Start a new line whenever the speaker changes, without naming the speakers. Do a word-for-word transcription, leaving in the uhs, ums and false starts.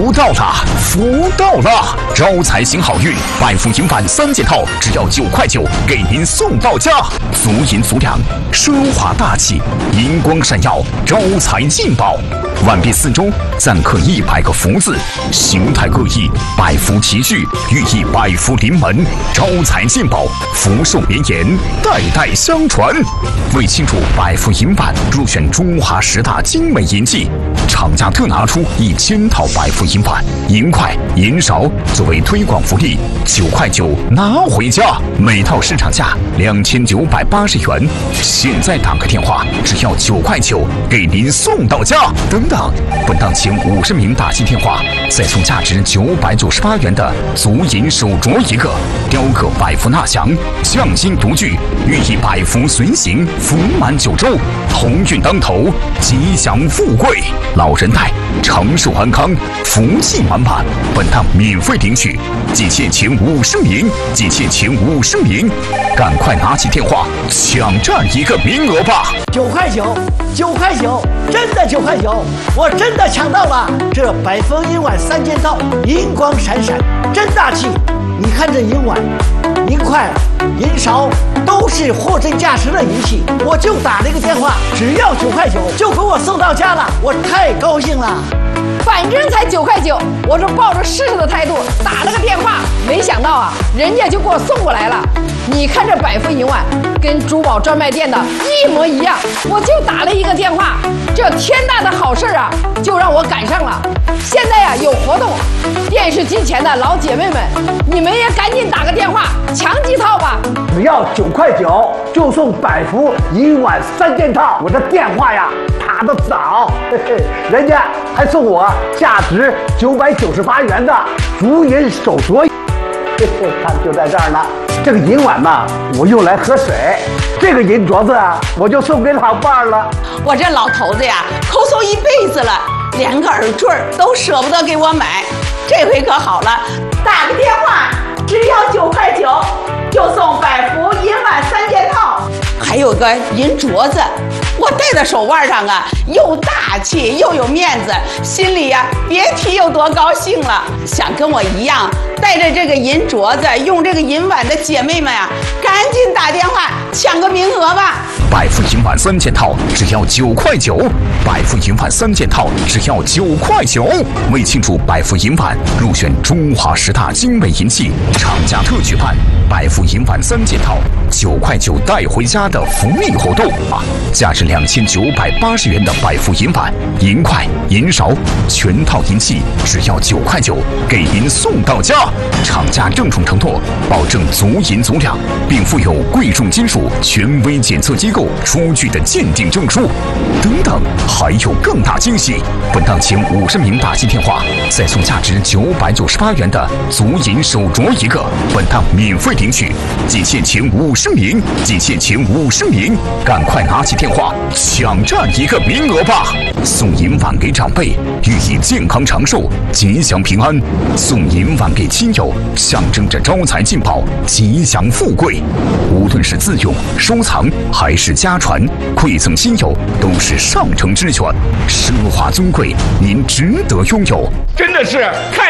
福到了，福到了！招财行好运，百福银碗三件套，只要九块九，给您送到家。足银足两，奢华大气，银光闪耀，招财进宝。碗壁四周錾刻一百个福字，形态各异，百福齐聚，寓意百福临门，招财进宝，福寿绵延，代代相传。为庆祝百福银碗入选中华十大精美银器，厂家特拿出一千套百福银碗、银筷、银勺作为推广福利，九块九拿回家，每套市场价两千九百八十元。现在打个电话，只要九块九，给您送到家。等等，本档前五十名打进电话，再送价值九百九十八元的足银手镯一个，雕刻百福纳祥，匠心独具，寓意百福随行，福满九州，鸿运当头，吉祥富贵，老人戴长寿安康，福气满满。本档免费领取，仅限前五十名，仅限前五十名，赶快拿起电话抢占一个名额吧！
九块九，九块九，真的九块九，我真的抢到了！这百福银碗三件套，银光闪闪，真大气！你看这银碗、银筷、银勺，都是货真价实的银器。我就打了一个电话，只要九块九，就给我送到家了，我太高兴了。
反正才九块九，我是抱着试试的态度打了个电话，没想到啊，人家就给我送过来了。你看这百福银碗跟珠宝专卖店的一模一样，我就打了一个电话，这天大的好事啊，就让我赶上了。现在呀、啊、有活动，电视机前的老姐妹们，你们也赶紧打个电话抢几套吧。
只要九块九就送百福银碗三件套，我这电话呀打得早，嘿嘿，人家还送我价值九百九十八元的足银手镯，嘿嘿，看就在这儿呢。这个银碗嘛，我用来喝水；这个银镯子啊，我就送给老伴儿了。
我这老头子呀，抠搜一辈子了，连个耳坠都舍不得给我买，这回可好了，打个电话，只要九块九，就送百福银碗三件套，还有个银镯子，我戴在手腕上啊，又大气又有面子，心里呀别提有多高兴了。想跟我一样带着这个银镯子，用这个银碗的姐妹们啊，赶紧打电话抢个名额吧。
百福银碗三件套只要九块九，百福银碗三件套只要九块九。为庆祝百福银碗入选中华十大精美银器，厂家特举办百福银碗三件套九块九带回家的福利活动啊！价值两千九百八十元的百福银碗、银筷、银勺，全套银器只要九块九，给您送到家。厂家郑重承诺，保证足银足两，并附有贵重金属权威检测机构出具的鉴定证书。等等，还有更大惊喜！本档前五十名打进电话，再送价值九百九十八元的足银手镯一个。本档免费领取，仅限前五十名，仅限前五十名，赶快拿起电话抢占一个名额吧！送银碗给长辈，寓意健康长寿、吉祥平安；送银碗给亲友，象征着招财进宝、吉祥富贵。无论是自用、收藏还是家传，馈赠亲友都是上乘之选，奢华尊贵，您值得拥有。
真的是太